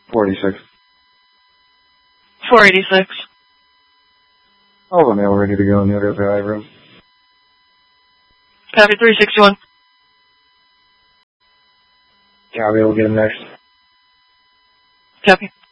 486. 486. All the mail ready to go in the other side room. Copy 361. Copy, we'll get him next. Copy.